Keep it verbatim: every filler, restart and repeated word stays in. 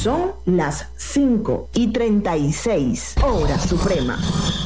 Son las cinco y treinta y seis, hora suprema.